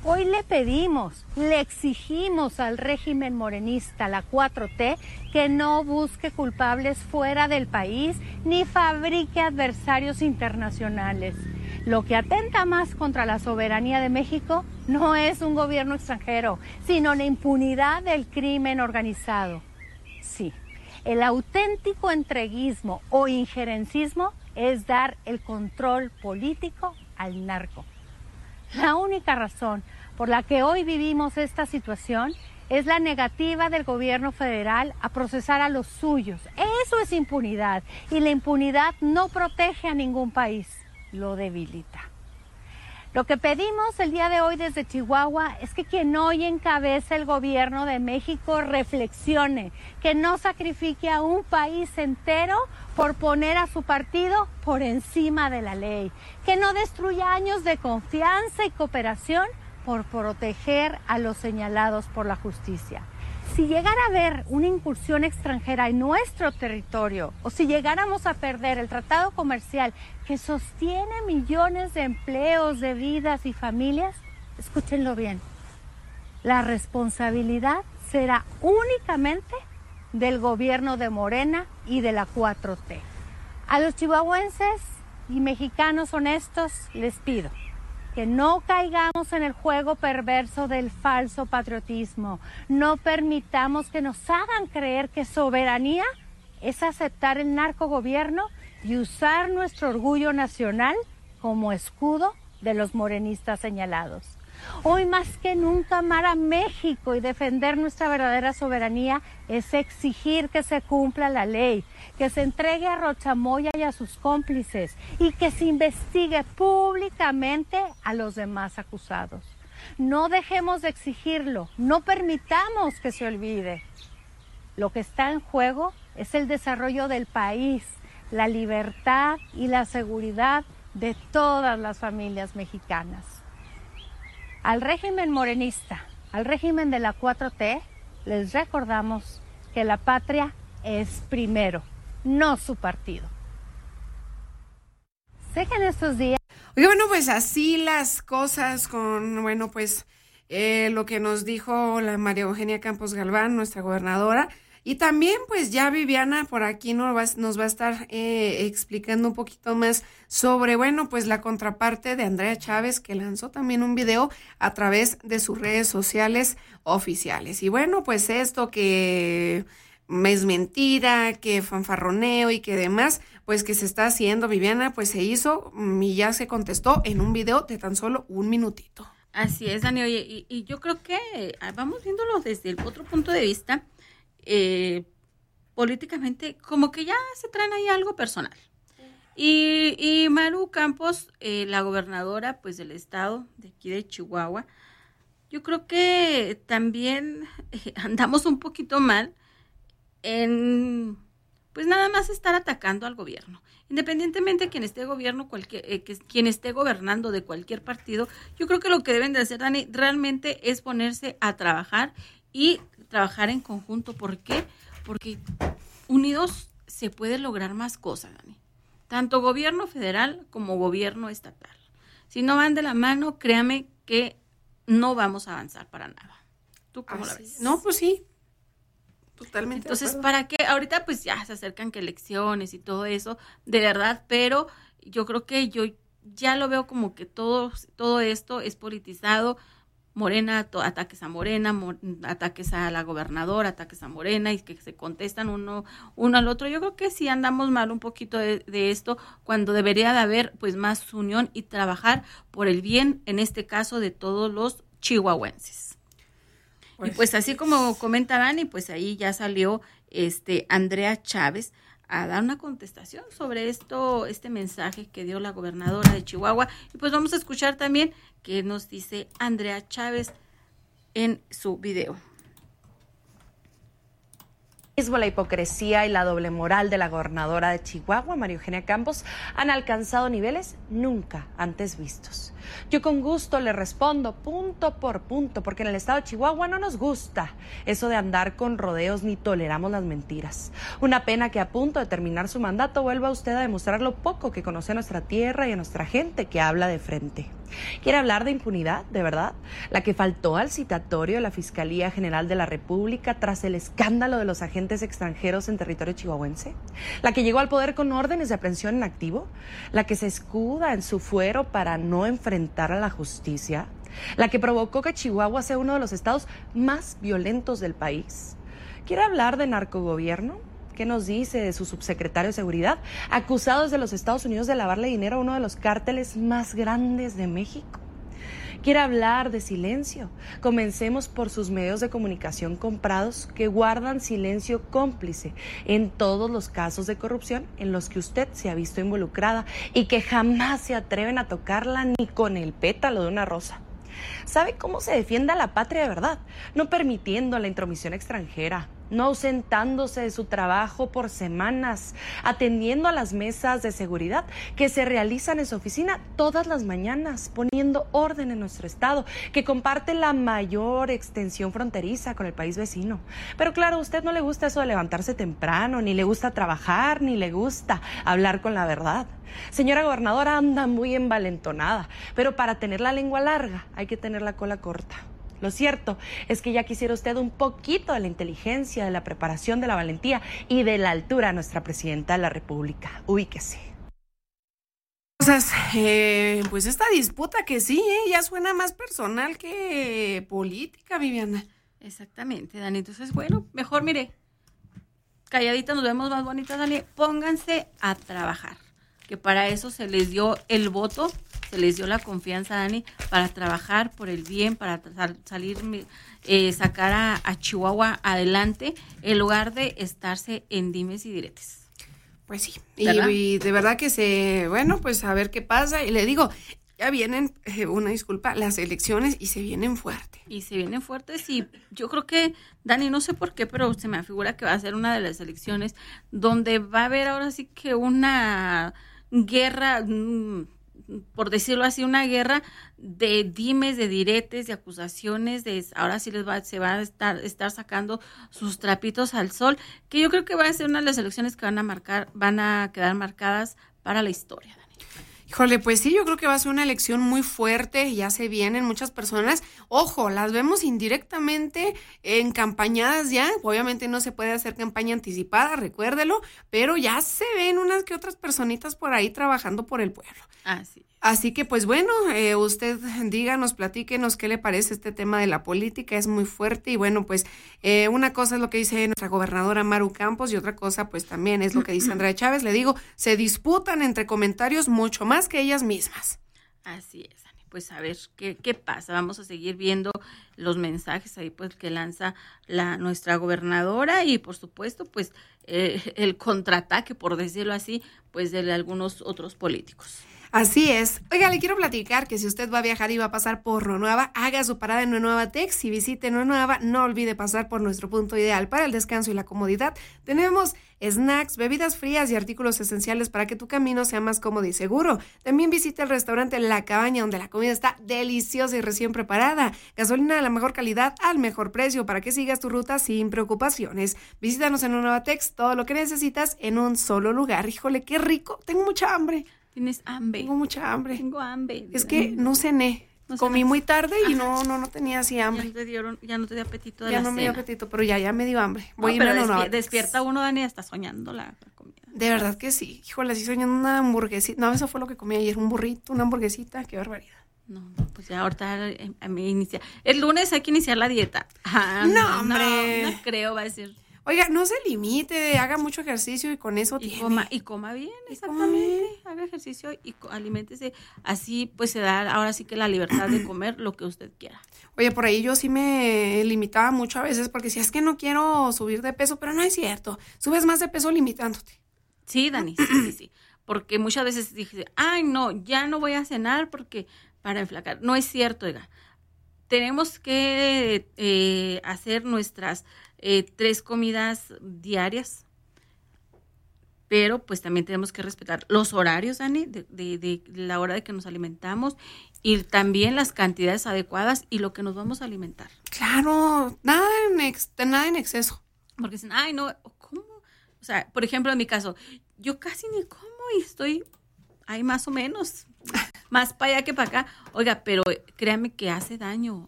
Hoy le pedimos, le exigimos al régimen morenista, la 4T, que no busque culpables fuera del país ni fabrique adversarios internacionales. Lo que atenta más contra la soberanía de México no es un gobierno extranjero, sino la impunidad del crimen organizado. Sí, el auténtico entreguismo o injerencismo es dar el control político al narco. La única razón por la que hoy vivimos esta situación es la negativa del gobierno federal a procesar a los suyos. Eso es impunidad, y la impunidad no protege a ningún país, lo debilita. Lo que pedimos el día de hoy desde Chihuahua es que quien hoy encabeza el gobierno de México reflexione, que no sacrifique a un país entero por poner a su partido por encima de la ley, que no destruya años de confianza y cooperación por proteger a los señalados por la justicia. Si llegara a haber una incursión extranjera en nuestro territorio, o si llegáramos a perder el tratado comercial que sostiene millones de empleos, de vidas y familias, escúchenlo bien, la responsabilidad será únicamente del gobierno de Morena y de la 4T. A los chihuahuenses y mexicanos honestos les pido que no caigamos en el juego perverso del falso patriotismo. No permitamos que nos hagan creer que soberanía es aceptar el narcogobierno y usar nuestro orgullo nacional como escudo de los morenistas señalados. Hoy más que nunca amar a México y defender nuestra verdadera soberanía es exigir que se cumpla la ley, que se entregue a Rochamoya y a sus cómplices y que se investigue públicamente a los demás acusados. No dejemos de exigirlo, no permitamos que se olvide. Lo que está en juego es el desarrollo del país, la libertad y la seguridad de todas las familias mexicanas. Al régimen morenista, al régimen de la 4T, les recordamos que la patria es primero, no su partido. Sé que en estos días... Oye, bueno, pues así las cosas con, bueno, pues lo que nos dijo la María Eugenia Campos Galván, nuestra gobernadora. Y también, pues ya Viviana por aquí nos va a estar explicando un poquito más sobre, bueno, pues la contraparte de Andrea Chávez, que lanzó también un video a través de sus redes sociales oficiales. Y bueno, pues esto que es mentira, que fanfarroneo y que demás, pues que se está haciendo, Viviana, pues se hizo y ya se contestó en un video de tan solo 1 minutito. Así es, Dani. Oye, y yo creo que vamos viéndolo desde el otro punto de vista. Políticamente como que ya se traen ahí algo personal y Maru Campos, la gobernadora pues del estado de aquí de Chihuahua, yo creo que también andamos un poquito mal en pues nada más estar atacando al gobierno, independientemente de quien esté quien esté gobernando de cualquier partido. Yo creo que lo que deben de hacer, Dani, realmente es ponerse a trabajar y trabajar en conjunto. ¿Por qué? Porque unidos se puede lograr más cosas, Dani. Tanto gobierno federal como gobierno estatal. Si no van de la mano, créame que no vamos a avanzar para nada. ¿Tú cómo la ves? No, pues sí. Totalmente. Entonces, ¿para qué? Ahorita pues ya se acercan que elecciones y todo eso, de verdad, pero yo creo que yo ya lo veo como que todo esto es politizado. Morena, ataques a Morena, ataques a la gobernadora, ataques a Morena, y que se contestan uno al otro. Yo creo que sí andamos mal un poquito de esto, cuando debería de haber pues más unión y trabajar por el bien, en este caso, de todos los chihuahuenses. Y pues así como comenta Dani, pues ahí ya salió Andrea Chávez a dar una contestación sobre este mensaje que dio la gobernadora de Chihuahua. Y pues vamos a escuchar también qué nos dice Andrea Chávez en su video. La hipocresía y la doble moral de la gobernadora de Chihuahua, María Eugenia Campos, han alcanzado niveles nunca antes vistos. Yo con gusto le respondo punto por punto, porque en el estado de Chihuahua no nos gusta eso de andar con rodeos ni toleramos las mentiras. Una pena que a punto de terminar su mandato vuelva usted a demostrar lo poco que conoce a nuestra tierra y a nuestra gente que habla de frente. ¿Quiere hablar de impunidad, de verdad? La que faltó al citatorio de la Fiscalía General de la República tras el escándalo de los agentes extranjeros en territorio chihuahuense. La que llegó al poder con órdenes de aprehensión en activo. La que se escuda en su fuero para no enfrentar a la justicia. La que provocó que Chihuahua sea uno de los estados más violentos del país. ¿Quiere hablar de narcogobierno? ¿Qué nos dice de su subsecretario de Seguridad, acusado desde los Estados Unidos de lavarle dinero a uno de los cárteles más grandes de México? ¿Quiere hablar de silencio? Comencemos por sus medios de comunicación comprados que guardan silencio cómplice en todos los casos de corrupción en los que usted se ha visto involucrada y que jamás se atreven a tocarla ni con el pétalo de una rosa. ¿Sabe cómo se defiende a la patria de verdad? No permitiendo la intromisión extranjera, no ausentándose de su trabajo por semanas, atendiendo a las mesas de seguridad que se realizan en su oficina todas las mañanas, poniendo orden en nuestro estado, que comparte la mayor extensión fronteriza con el país vecino. Pero claro, a usted no le gusta eso de levantarse temprano, ni le gusta trabajar, ni le gusta hablar con la verdad. Señora gobernadora, anda muy envalentonada, pero para tener la lengua larga hay que tener la cola corta. Lo cierto es que ya quisiera usted un poquito de la inteligencia, de la preparación, de la valentía y de la altura a nuestra presidenta de la República. Ubíquese. Pues esta disputa que sí, ya suena más personal que política, Viviana. Exactamente, Dani. Entonces, bueno, mejor mire, calladita nos vemos más bonitas, Dani. Pónganse a trabajar, que para eso se les dio el voto, se les dio la confianza, Dani, para trabajar por el bien, para sacar a Chihuahua adelante, en lugar de estarse en dimes y diretes. Pues sí, y de verdad que bueno, pues a ver qué pasa, y le digo, ya vienen, una disculpa, las elecciones y se vienen fuertes. Y se vienen fuertes y yo creo que, Dani, no sé por qué, pero se me afigura que va a ser una de las elecciones donde va a haber ahora sí que una guerra, por decirlo así, una guerra de dimes, de diretes, de acusaciones, ahora sí se va a estar sacando sus trapitos al sol, que yo creo que va a ser una de las elecciones que van a quedar marcadas para la historia. Híjole, pues sí, yo creo que va a ser una elección muy fuerte, ya se vienen muchas personas, ojo, las vemos indirectamente encampañadas ya, obviamente no se puede hacer campaña anticipada, recuérdelo, pero ya se ven unas que otras personitas por ahí trabajando por el pueblo. Así que pues bueno, usted díganos, platíquenos qué le parece este tema de la política, es muy fuerte y bueno, pues una cosa es lo que dice nuestra gobernadora Maru Campos y otra cosa pues también es lo que dice Andrea Chávez, le digo, se disputan entre comentarios mucho más que ellas mismas. Así es, Dani, pues a ver qué pasa, vamos a seguir viendo los mensajes ahí pues que lanza nuestra gobernadora y por supuesto pues el contraataque, por decirlo así, pues de algunos otros políticos. Así es. Oiga, le quiero platicar que si usted va a viajar y va a pasar por Nueva, haga su parada en Nueva Tex y visite Nueva. No olvide pasar por nuestro punto ideal para el descanso y la comodidad. Tenemos snacks, bebidas frías y artículos esenciales para que tu camino sea más cómodo y seguro. También visita el restaurante La Cabaña, donde la comida está deliciosa y recién preparada. Gasolina de la mejor calidad al mejor precio para que sigas tu ruta sin preocupaciones. Visítanos en Nueva Tex, todo lo que necesitas en un solo lugar. Híjole, qué rico. Tengo mucha hambre. ¿Tienes hambre? Tengo mucha hambre. Tengo hambre. Es que no cené. Comí muy tarde y no tenía así hambre. Ya no te dio apetito de ya la no cena. me dio apetito, pero ya me dio hambre. Voy pero despierta uno, Dani, hasta soñando la comida. De verdad que sí. Híjole, sí soñando una hamburguesita. No, eso fue lo que comí ayer, un burrito, una hamburguesita. Qué barbaridad. No, pues ya ahorita a mí inicia. El lunes hay que iniciar la dieta. No, hombre. No creo, va a decir. Oiga, no se limite, haga mucho ejercicio y con eso coma bien, exactamente. Haga ejercicio y aliméntese. Así pues se da ahora sí que la libertad de comer lo que usted quiera. Oye, por ahí yo sí me limitaba mucho a veces porque si es que no quiero subir de peso, pero no es cierto. Subes más de peso limitándote. Sí, Dani, sí. Porque muchas veces dije, ay, no, ya no voy a cenar porque para enflacar. No es cierto, oiga. Tenemos que hacer nuestras 3 comidas diarias, pero pues también tenemos que respetar los horarios, Dani, de la hora de que nos alimentamos y también las cantidades adecuadas y lo que nos vamos a alimentar. Claro, nada en exceso. Porque dicen, ay, no, ¿cómo? O sea, por ejemplo, en mi caso, yo casi ni como y estoy ahí más o menos. más para allá que para acá. Oiga, pero créame que hace daño.